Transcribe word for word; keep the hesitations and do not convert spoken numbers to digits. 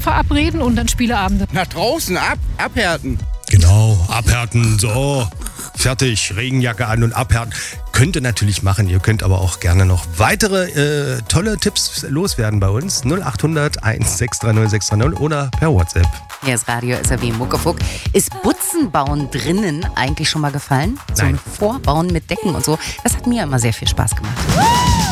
verabreden und dann Spieleabende. Nach draußen, ab, abhärten. Genau, abhärten, so, fertig, Regenjacke an und abhärten. Könnt ihr natürlich machen, ihr könnt aber auch gerne noch weitere äh, tolle Tipps loswerden bei uns. null acht hundert eins sechs drei null sechs drei null oder per WhatsApp. Hier ist Radio S R W Muckefuck. Ist Butzenbauen drinnen eigentlich schon mal gefallen? So Nein. ein Vorbauen mit Decken und so. Das hat mir immer sehr viel Spaß gemacht.